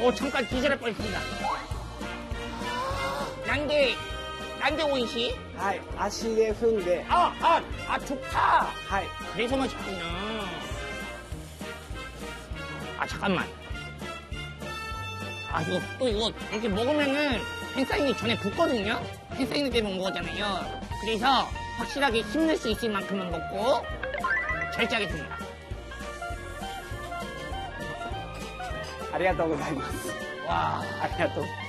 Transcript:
잠깐 기절할 뻔했습니다. 난데 오이시? はい。足で踏んで、 좋다. はい。 그래서 맛있구나. 잠깐만. 이거 이렇게 먹으면은 팬사인이 전에 붓거든요? 팬사인이 때문에 온 거잖아요. 그래서 확실하게 힘낼 수 있을 만큼만 먹고 절제하겠습니다. ありがとうございます。 와. ありがとう。